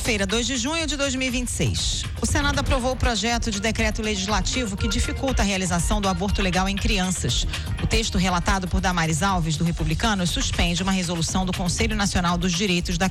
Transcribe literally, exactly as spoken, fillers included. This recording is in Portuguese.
Segunda-feira, dois de junho de dois mil e vinte e seis. O Senado aprovou o projeto de decreto legislativo que dificulta a realização do aborto legal em crianças. O texto relatado por Damares Alves, do Republicanos, suspende uma resolução do Conselho Nacional dos Direitos da